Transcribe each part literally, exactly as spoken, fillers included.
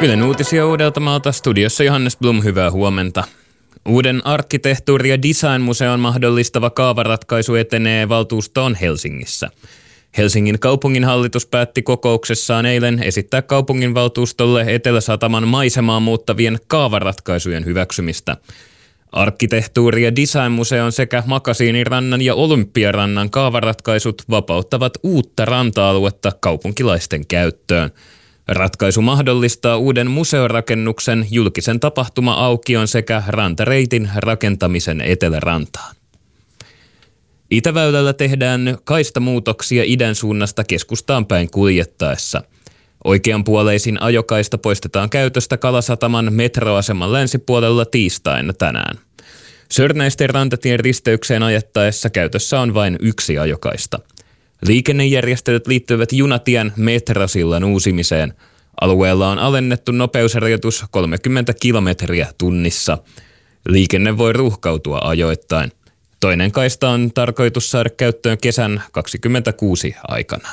Ylen uutisia Uudeltamaalta, studiossa Johannes Blum, hyvää huomenta. Uuden arkkitehtuuri- ja designmuseon mahdollistava kaavaratkaisu etenee valtuustoon Helsingissä. Helsingin kaupunginhallitus päätti kokouksessaan eilen esittää kaupunginvaltuustolle Eteläsataman maisemaa muuttavien kaavaratkaisujen hyväksymistä. Arkkitehtuuri- ja designmuseon sekä Makasiinirannan ja Olympiarannan kaavaratkaisut vapauttavat uutta ranta-aluetta kaupunkilaisten käyttöön. Ratkaisu mahdollistaa uuden museorakennuksen, julkisen tapahtuma-aukion sekä rantareitin rakentamisen Etelärantaan. Itäväylällä tehdään kaistamuutoksia idän suunnasta keskustaan päin kuljettaessa. Oikeanpuoleisin ajokaista poistetaan käytöstä Kalasataman metroaseman länsipuolella tiistaina tänään. Sörnäisten rantatien risteykseen ajettaessa käytössä on vain yksi ajokaista. Liikennejärjestelyt liittyvät junatien metrosillan uusimiseen. Alueella on alennettu nopeusrajoitus kolmekymmentä kilometriä tunnissa. Liikenne voi ruuhkautua ajoittain. Toinen kaista on tarkoitus saada käyttöön kesän kaksikymmentäkuusi aikana.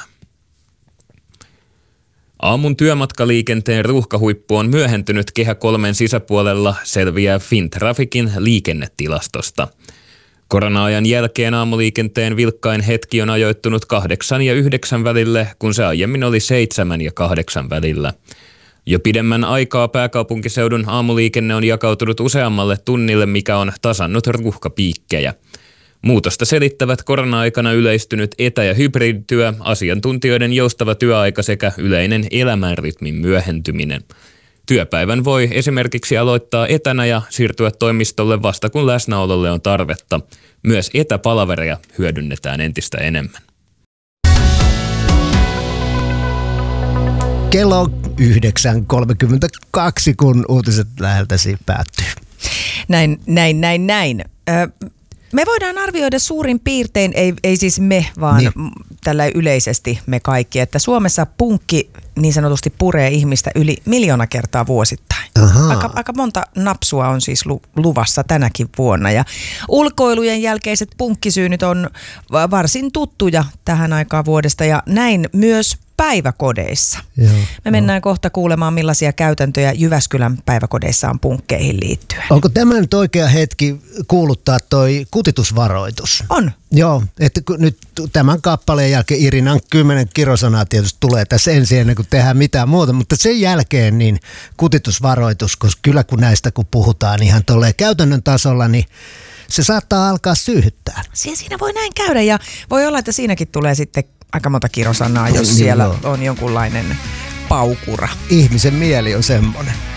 Aamun työmatkaliikenteen ruuhkahuippu on myöhentynyt Kehä kolmen sisäpuolella, selviää Fintrafficin liikennetilastosta. Korona-ajan jälkeen aamuliikenteen vilkkain hetki on ajoittunut kahdeksan ja yhdeksän välille, kun se aiemmin oli seitsemän ja kahdeksan välillä. Jo pidemmän aikaa pääkaupunkiseudun aamuliikenne on jakautunut useammalle tunnille, mikä on tasannut ruuhkapiikkejä. Muutosta selittävät korona-aikana yleistynyt etä- ja hybridityö, asiantuntijoiden joustava työaika sekä yleinen elämänrytmin myöhentyminen. Työpäivän voi esimerkiksi aloittaa etänä ja siirtyä toimistolle vasta kun läsnäololle on tarvetta. Myös etäpalavereja hyödynnetään entistä enemmän. Kello yhdeksän kolmekymmentäkaksi, kun uutiset läheltäsi päättyy. Näin, näin, näin, näin. Ö, me voidaan arvioida suurin piirtein, ei, ei siis me, vaan niin. tällä yleisesti me kaikki, että Suomessa punkki niin sanotusti puree ihmistä yli miljoona kertaa vuosittain. Aika, aika monta napsua on siis lu, luvassa tänäkin vuonna ja ulkoilujen jälkeiset punkkisyynyt on varsin tuttuja tähän aikaan vuodesta ja näin myös päiväkodeissa. Joo, Me mennään no. kohta kuulemaan, millaisia käytäntöjä Jyväskylän päiväkodeissa on punkkeihin liittyen. Onko tämä nyt oikea hetki kuuluttaa toi kutitusvaroitus? On. Joo, että nyt tämän kappaleen jälkeen Irinan kymmenen kirosanaa tietysti tulee tässä ensin ennen kuin tehdään mitään muuta, mutta sen jälkeen niin kutitusvaroitus, koska kyllä kun näistä kun puhutaan ihan tolleen käytännön tasolla, niin se saattaa alkaa syyhyttää. Siinä voi näin käydä ja voi olla, että siinäkin tulee sitten aika monta kirosanaa, jos niin siellä joo. on jonkunlainen paukura. Ihmisen mieli on semmoinen.